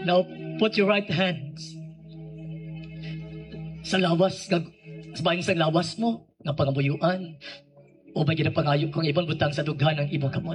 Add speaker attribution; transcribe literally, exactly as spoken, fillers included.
Speaker 1: Now, put your right hands sa lawas, kag, sa bahin sa lawas mo, nga pangabuyuan, o may ginapangayo kang ibang butang sa dughan ng imong kamot.